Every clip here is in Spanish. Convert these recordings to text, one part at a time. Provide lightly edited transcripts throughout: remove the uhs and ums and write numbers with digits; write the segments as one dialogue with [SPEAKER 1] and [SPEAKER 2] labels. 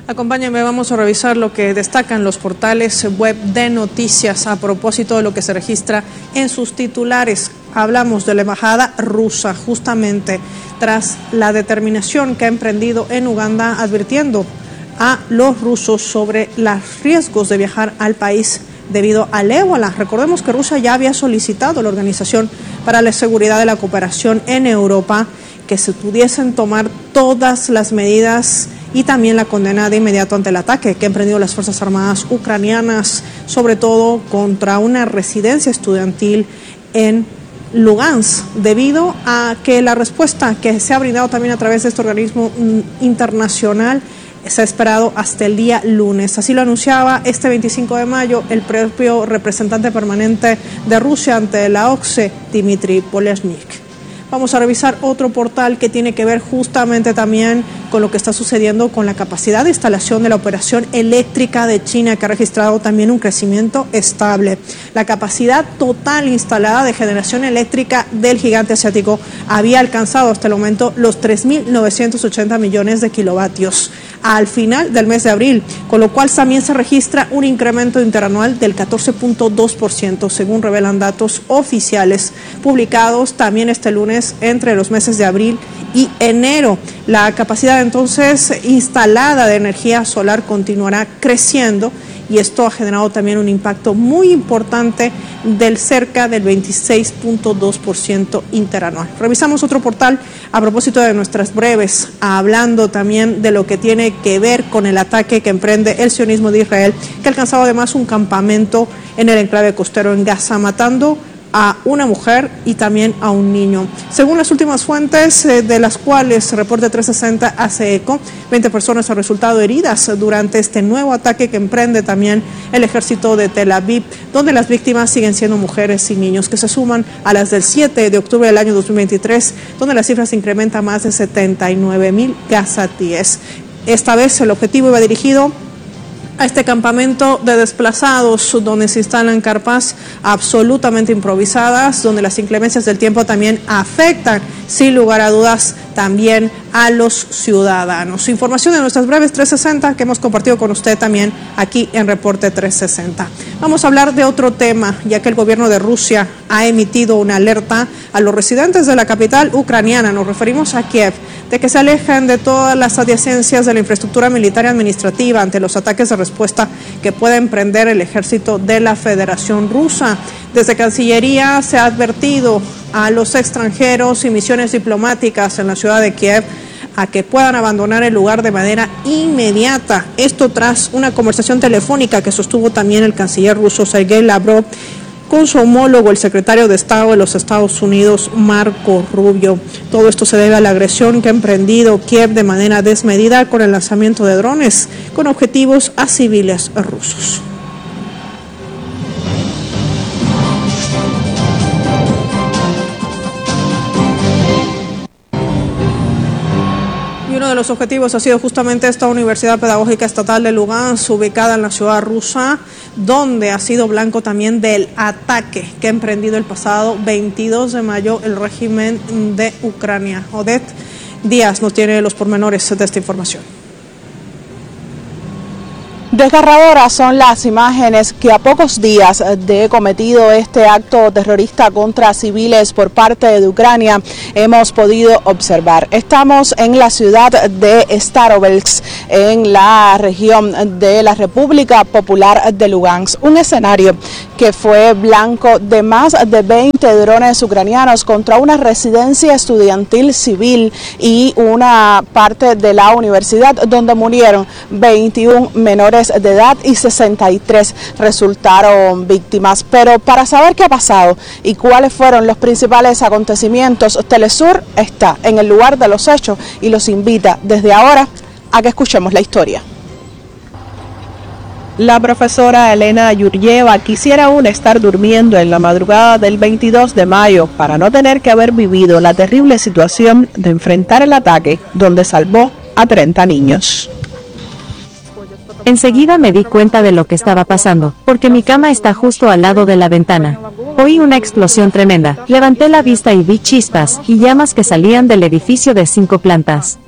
[SPEAKER 1] Acompáñenme, vamos a revisar lo que destacan los portales web de noticias a propósito de lo que se registra en sus titulares. Hablamos de la embajada rusa, justamente tras la determinación que ha emprendido en Uganda, advirtiendo a los rusos sobre los riesgos de viajar al país debido al ébola. Recordemos que Rusia ya había solicitado a la Organización para la Seguridad de la Cooperación en Europa que se pudiesen tomar todas las medidas y también la condena de inmediato ante el ataque que han emprendido las Fuerzas Armadas ucranianas, sobre todo contra una residencia estudiantil en Lugansk, debido a que la respuesta que se ha brindado también a través de este organismo internacional se ha esperado hasta el día lunes. Así lo anunciaba este 25 de mayo el propio representante permanente de Rusia ante la OSCE, Dmitry Poleshnik. Vamos a revisar otro portal que tiene que ver justamente también con lo que está sucediendo con la capacidad de instalación de la operación eléctrica de China, que ha registrado también un crecimiento estable. La capacidad total instalada de generación eléctrica del gigante asiático había alcanzado hasta el momento los 3.980 millones de kilovatios al final del mes de abril, con lo cual también se registra un incremento interanual del 14.2%, según revelan datos oficiales publicados también este lunes entre los meses de abril y enero. La capacidad entonces instalada de energía solar continuará creciendo y esto ha generado también un impacto muy importante del cerca del 26.2% interanual. Revisamos otro portal a propósito de nuestras breves, hablando también de lo que tiene que ver con el ataque que emprende el sionismo de Israel, que ha alcanzado además un campamento en el enclave costero en Gaza, matando a una mujer y también a un niño. Según las últimas fuentes, de las cuales Reporte 360 hace eco, 20 personas han resultado heridas durante este nuevo ataque que emprende también el ejército de Tel Aviv, donde las víctimas siguen siendo mujeres y niños, que se suman a las del 7 de octubre del año 2023, donde la cifra se incrementa a más de 79,000 gazatíes. Esta vez el objetivo iba dirigido a este campamento de desplazados, donde se instalan carpas absolutamente improvisadas, donde las inclemencias del tiempo también afectan, sin lugar a dudas, también a los ciudadanos. Información de nuestras breves 360 que hemos compartido con usted también aquí en Reporte 360. Vamos a hablar de otro tema, ya que el gobierno de Rusia ha emitido una alerta a los residentes de la capital ucraniana, nos referimos a Kiev, de que se alejen de todas las adyacencias de la infraestructura militar y administrativa ante los ataques de respuesta que puede emprender el ejército de la Federación Rusa. Desde Cancillería se ha advertido a los extranjeros y misiones diplomáticas en la ciudad de Kiev a que puedan abandonar el lugar de manera inmediata. Esto tras una conversación telefónica que sostuvo también el canciller ruso Sergei Lavrov con su homólogo, el secretario de Estado de los Estados Unidos, Marco Rubio. Todo esto se debe a la agresión que ha emprendido Kiev de manera desmedida con el lanzamiento de drones con objetivos a civiles rusos. Uno de los objetivos ha sido justamente esta Universidad Pedagógica Estatal de Lugansk, ubicada en la ciudad rusa, donde ha sido blanco también del ataque que ha emprendido el pasado 22 de mayo el régimen de Ucrania. Odette Díaz nos tiene los pormenores de esta información.
[SPEAKER 2] Desgarradoras son las imágenes que a pocos días de cometido este acto terrorista contra civiles por parte de Ucrania hemos podido observar. Estamos en la ciudad de Starovsk, en la región de la República Popular de Lugansk, un escenario que fue blanco de más de 20 drones ucranianos contra una residencia estudiantil civil y una parte de la universidad donde murieron 21 menores de edad y 63 resultaron víctimas. Pero para saber qué ha pasado y cuáles fueron los principales acontecimientos, Telesur está en el lugar de los hechos y los invita desde ahora a que escuchemos la historia. La profesora Elena Yurjeva quisiera aún estar durmiendo en la madrugada del 22 de mayo para no tener que haber vivido la terrible situación de enfrentar el ataque donde salvó a 30 niños.
[SPEAKER 3] Enseguida me di cuenta de lo que estaba pasando, porque mi cama está justo al lado de la ventana. Oí una explosión tremenda, levanté la vista y vi chispas y llamas que salían del edificio de 5 plantas.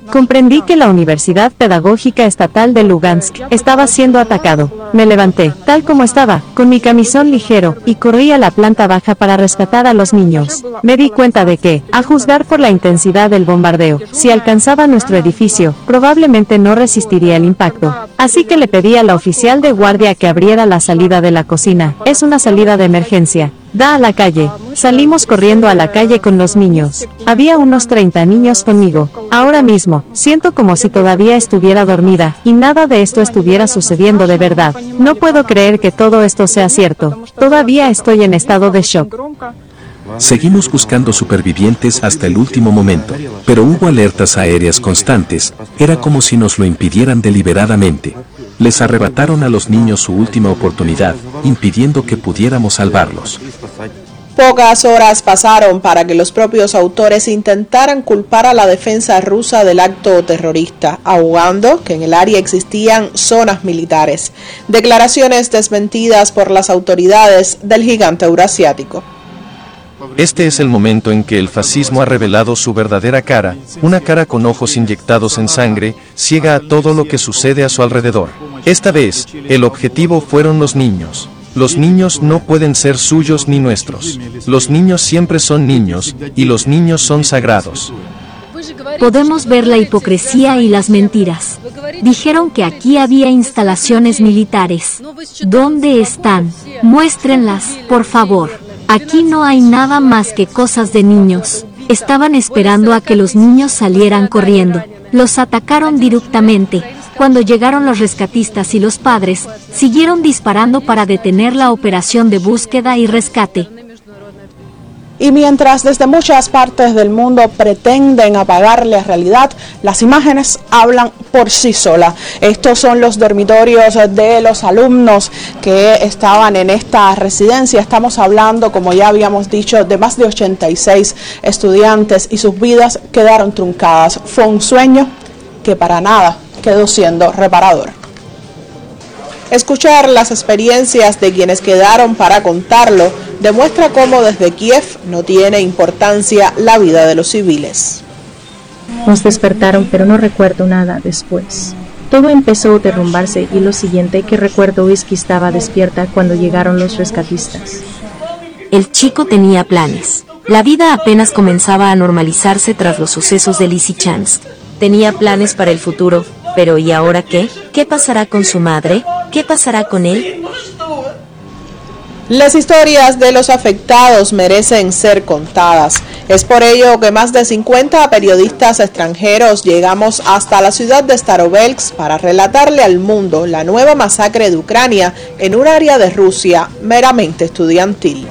[SPEAKER 3] Comprendí que la Universidad Pedagógica Estatal de Lugansk estaba siendo atacado. Me levanté, tal como estaba, con mi camisón ligero, y corrí a la planta baja para rescatar a los niños. Me di cuenta de que, a juzgar por la intensidad del bombardeo, si alcanzaba nuestro edificio, probablemente no resistiría el impacto. Así que le pedí a la oficial de guardia que abriera la salida de la cocina. Es una salida de emergencia. Da a la calle. Salimos corriendo a la calle con los niños. Había unos 30 niños conmigo. Ahora mismo, siento como si todavía estuviera dormida, y nada de esto estuviera sucediendo de verdad. No puedo creer que todo esto sea cierto. Todavía estoy en estado de shock.
[SPEAKER 4] Seguimos buscando supervivientes hasta el último momento, pero hubo alertas aéreas constantes. Era como si nos lo impidieran deliberadamente. Les arrebataron a los niños su última oportunidad, impidiendo que pudiéramos salvarlos.
[SPEAKER 2] Pocas horas pasaron para que los propios autores intentaran culpar a la defensa rusa del acto terrorista, ahogando que en el área existían zonas militares. Declaraciones desmentidas por las autoridades del gigante eurasiático.
[SPEAKER 5] Este es el momento en que el fascismo ha revelado su verdadera cara, una cara con ojos inyectados en sangre, ciega a todo lo que sucede a su alrededor. Esta vez, el objetivo fueron los niños. Los niños no pueden ser suyos ni nuestros. Los niños siempre son niños, y los niños son sagrados.
[SPEAKER 6] Podemos ver la hipocresía y las mentiras. Dijeron que aquí había instalaciones militares. ¿Dónde están? Muéstrenlas, por favor. Aquí no hay nada más que cosas de niños. Estaban esperando a que los niños salieran corriendo. Los atacaron directamente. Cuando llegaron los rescatistas y los padres, siguieron disparando para detener la operación de búsqueda y rescate.
[SPEAKER 2] Y mientras desde muchas partes del mundo pretenden apagar la realidad, las imágenes hablan por sí solas. Estos son los dormitorios de los alumnos que estaban en esta residencia. Estamos hablando, como ya habíamos dicho, de más de 86 estudiantes y sus vidas quedaron truncadas. Fue un sueño que para nada quedó siendo reparador. Escuchar las experiencias de quienes quedaron para contarlo demuestra cómo desde Kiev no tiene importancia la vida de los civiles.
[SPEAKER 7] Nos despertaron, pero no recuerdo nada después. Todo empezó a derrumbarse y lo siguiente que recuerdo es que estaba despierta cuando llegaron los rescatistas.
[SPEAKER 8] El chico tenía planes. La vida apenas comenzaba a normalizarse tras los sucesos de Lysychansk. Tenía planes para el futuro, pero ¿y ahora qué? ¿Qué pasará con su madre? ¿Qué pasará con él?
[SPEAKER 2] Las historias de los afectados merecen ser contadas. Es por ello que más de 50 periodistas extranjeros llegamos hasta la ciudad de Starovelsk para relatarle al mundo la nueva masacre de Ucrania en un área de Rusia meramente estudiantil.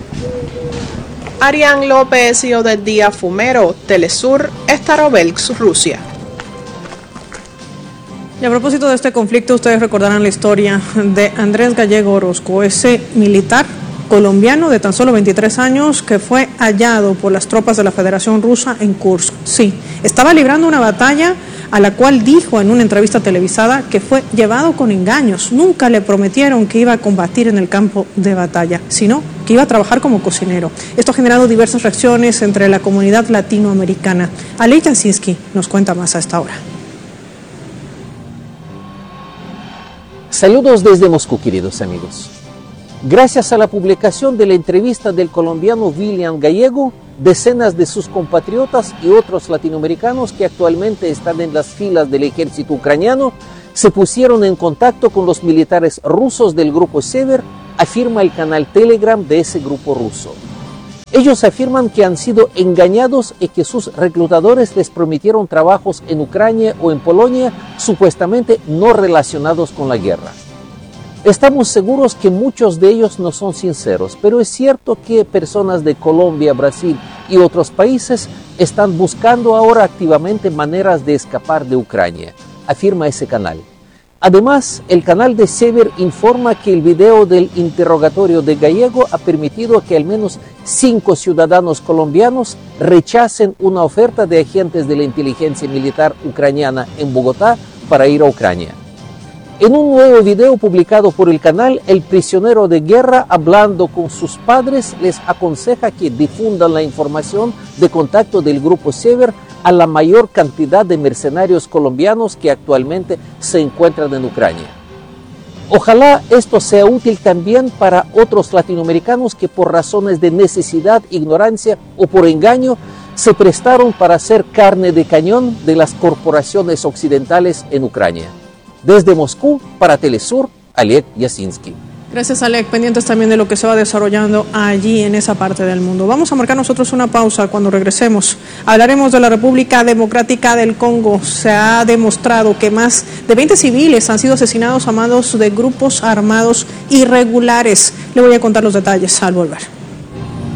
[SPEAKER 2] Arián López y Odette Díaz Fumero, Telesur, Starovelsk, Rusia.
[SPEAKER 1] Y a propósito de este conflicto, ustedes recordarán la historia de Andrés Gallego Orozco, ese militar colombiano de tan solo 23 años que fue hallado por las tropas de la Federación Rusa en Kursk. Sí, estaba librando una batalla a la cual dijo en una entrevista televisada que fue llevado con engaños. Nunca le prometieron que iba a combatir en el campo de batalla, sino que iba a trabajar como cocinero. Esto ha generado diversas reacciones entre la comunidad latinoamericana. Alei Jasinski nos cuenta más a esta hora.
[SPEAKER 9] Saludos desde Moscú, queridos amigos. Gracias a la publicación de la entrevista del colombiano William Gallego, decenas de sus compatriotas y otros latinoamericanos que actualmente están en las filas del ejército ucraniano se pusieron en contacto con los militares rusos del grupo Sever, afirma el canal Telegram de ese grupo ruso. Ellos afirman que han sido engañados y que sus reclutadores les prometieron trabajos en Ucrania o en Polonia, supuestamente no relacionados con la guerra. Estamos seguros que muchos de ellos no son sinceros, pero es cierto que personas de Colombia, Brasil y otros países están buscando ahora activamente maneras de escapar de Ucrania, afirma ese canal. Además, el canal de Sever informa que el video del interrogatorio de Gallego ha permitido que al menos 5 ciudadanos colombianos rechacen una oferta de agentes de la inteligencia militar ucraniana en Bogotá para ir a Ucrania. En un nuevo video publicado por el canal, el prisionero de guerra, hablando con sus padres, les aconseja que difundan la información de contacto del grupo Sever a la mayor cantidad de mercenarios colombianos que actualmente se encuentran en Ucrania. Ojalá esto sea útil también para otros latinoamericanos que por razones de necesidad, ignorancia o por engaño se prestaron para ser carne de cañón de las corporaciones occidentales en Ucrania. Desde Moscú, para Telesur, Oleg Yasinski.
[SPEAKER 1] Gracias, Oleg. Pendientes también de lo que se va desarrollando allí en esa parte del mundo. Vamos a marcar nosotros una pausa. Cuando regresemos hablaremos de la República Democrática del Congo. Se ha demostrado que más de 20 civiles han sido asesinados a manos de grupos armados irregulares. Le voy a contar los detalles al volver.